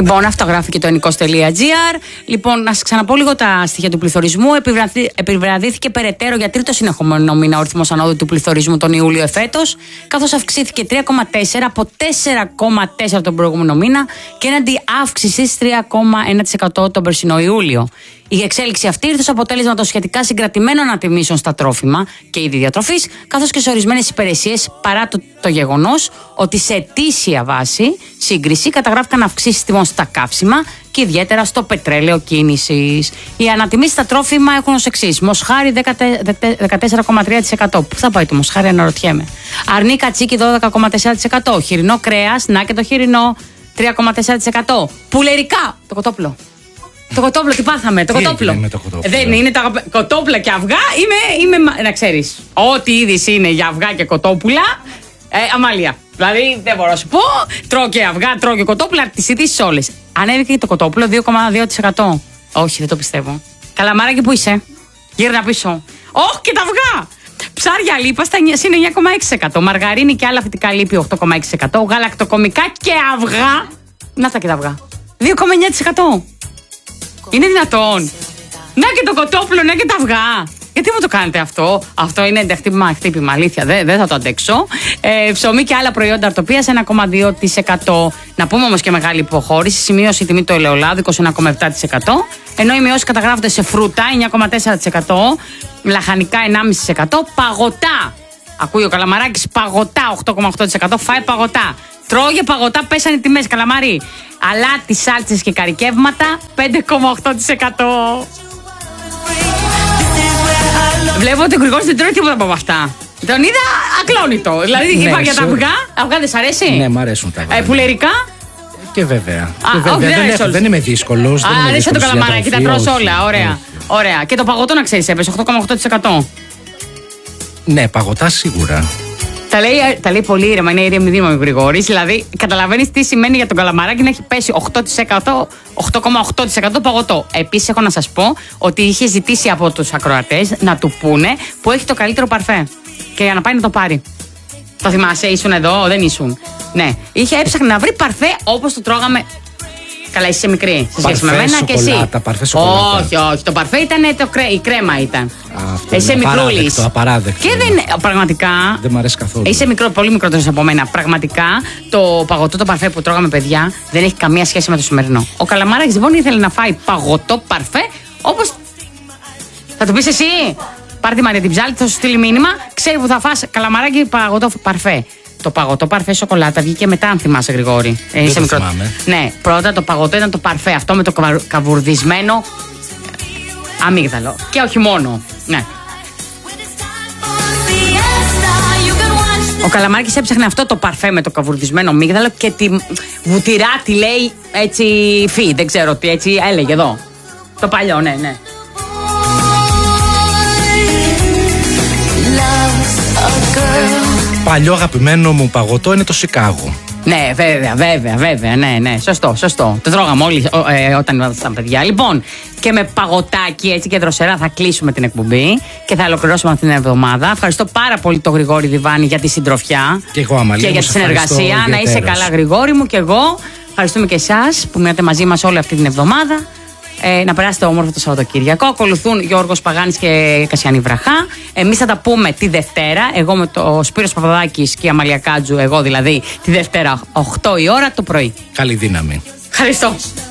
Λοιπόν, αυτό γράφει και το ενικός.gr. Λοιπόν, να σας ξαναπώ λίγο τα στοιχεία του πληθωρισμού. Επιβραδύθηκε περαιτέρω για τρίτο συνεχόμενο μήνα ο ρυθμός ανόδου του πληθωρισμού τον Ιούλιο εφέτος, καθώς αυξήθηκε 3,4 από 4,4 τον προηγούμενο μήνα και έναντι αύξησης 3,1% τον περσινό Ιούλιο. Η εξέλιξη αυτή ήρθε ως αποτέλεσμα των σχετικά συγκρατημένων ανατιμήσεων στα τρόφιμα και είδη διατροφής, καθώς και σε ορισμένες υπηρεσίες, παρά το γεγονός ότι σε ετήσια βάση σύγκριση καταγράφηκαν αυξήσεις τιμών στα καύσιμα και ιδιαίτερα στο πετρέλαιο κίνησης. Οι ανατιμήσεις στα τρόφιμα έχουν ως εξής: μοσχάρι 14,3%. Πού θα πάει το μοσχάρι, αναρωτιέμαι. Αρνί κατσίκι 12,4%. Χοιρινό κρέας, να και το χοιρινό 3,4%. Πουλερικά, το κοτόπουλο. Το κοτόπουλο, τι πάθαμε, το κοτόπουλο. Δεν είναι τα κοτόπουλα και αυγά, να ξέρεις. Ό,τι είδηση είναι για αυγά και κοτόπουλα, αμάλια. Δηλαδή δεν μπορώ να σου πω, τρώω και αυγά, τρώω και κοτόπουλα, τις ειδήσεις όλες. Ανέβηκε το κοτόπουλο 2,2%. Όχι, δεν το πιστεύω. Καλαμάρακι, που είσαι? Γύρνα πίσω. Όχι, και τα αυγά! Ψάρια λίπα είναι 9,6%. Μαργαρίνη και άλλα φυτικά λίπη 8,6%. Γαλακτοκομικά και αυγά. Να τα και τα αυγά. 2,9%. Είναι δυνατόν? Να και το κοτόπουλο, να και τα αυγά. Γιατί μου το κάνετε αυτό? Αυτό είναι χτύπημα, αλήθεια. Δεν θα το αντέξω. Ψωμί και άλλα προϊόντα αρτοπίας 1,2%. Να πούμε όμως και μεγάλη υποχώρηση. Σημείωσε η τιμή του ελαιολάδου 21,7%. Ενώ οι μειώσεις καταγράφονται σε φρούτα 9,4%. Λαχανικά 1,5%. Παγωτά. Ακούει ο Καλαμαράκης, παγωτά 8,8%. Φάει παγωτά. Τρώγε παγωτά, πέσανε οι τιμές, Καλαμαρί. Αλάτι, σάλτσες και καρικεύματα 5,8%. Βλέπω ότι ο Γρηγόρης δεν τρώει τίποτα από αυτά. Τον είδα ακλόνητο. Δηλαδή είπα για τα αυγά. Αυγά δεν σ' αρέσει? Ναι, μου αρέσουν τα αυγά. Πουλερικά. Και βέβαια. Δεν είμαι δύσκολος. Αρέσει το Καλαμαράκι, τα τρως όλα. Ωραία. Και το παγωτό, να ξέρεις, έπεσε 8,8%. Ναι, παγωτά σίγουρα. Τα λέει πολύ ήρεμα, είναι ήρεμη ο Γρηγόρης. Δηλαδή, καταλαβαίνεις τι σημαίνει για τον Καλαμαράκι να έχει πέσει 8,8% παγωτό. Επίσης, έχω να σας πω ότι είχε ζητήσει από τους ακροατές να του πούνε που έχει το καλύτερο παρφέ. Και για να πάει να το πάρει. Το θυμάσαι, ήσουν εδώ, δεν ήσουν? Ναι, έψαχνε να βρει παρφέ όπως το τρώγαμε. Καλά, είσαι μικρή σε σχέση με μένα και εσύ. Παρφέ σοκολάτα. Όχι. Το παρφέ ήταν η κρέμα ήταν. Είσαι μικρούλης. Απαράδεκτο. Και πραγματικά. Δεν μου αρέσει καθόλου. Είσαι πολύ μικρότερος από μένα. Πραγματικά το παγωτό, το παρφέ που τρώγαμε παιδιά, δεν έχει καμία σχέση με το σημερινό. Ο Καλαμάρακης λοιπόν ήθελε να φάει παγωτό παρφέ όπως. Θα του πεις εσύ. Πάρε τη Μαρία την Ψάλτη, θα σου στείλει μήνυμα. Ξέρει που θα φας Καλαμαράκι παγωτό παρφέ. Το παγωτό παρφέ σοκολάτα βγήκε μετά, αν θυμάσαι, Γρηγόρη. Δεν το θυμάμαι. Ναι, πρώτα το παγωτό ήταν το παρφέ, αυτό με το καβουρδισμένο αμύγδαλο. Και όχι μόνο. Ναι. Ο Καλαμάρκης έψαχνε αυτό το παρφέ με το καβουρδισμένο αμύγδαλο και τη βουτυρά τη λέει έτσι φι, δεν ξέρω τι έτσι έλεγε εδώ. Το παλιό, ναι. Παλιό αγαπημένο μου παγωτό είναι το Σικάγο. Ναι, βέβαια, ναι, σωστό. Το τρώγαμε όλοι όταν ήμασταν παιδιά. Λοιπόν, και με παγωτάκι έτσι και δροσερά θα κλείσουμε την εκπομπή και θα ολοκληρώσουμε αυτή την εβδομάδα. Ευχαριστώ πάρα πολύ τον Γρηγόρη Διβάνη για τη συντροφιά και εγώ, Αμαλία, και για τη συνεργασία. Να είσαι καλά, Γρηγόρη μου, και εγώ. Ευχαριστούμε και εσάς που μείνατε μαζί μας όλη αυτή την εβδομάδα. Να περάσετε όμορφο το Σαββατοκύριακο. Ακολουθούν Γιώργος Παγάνης και Κασιανή Βραχά. Εμείς θα τα πούμε τη Δευτέρα. Εγώ με το Σπύρος Παπαδάκης και η Αμαλία Κάτζου. Εγώ δηλαδή τη Δευτέρα 8 η ώρα το πρωί. Καλή δύναμη. Ευχαριστώ.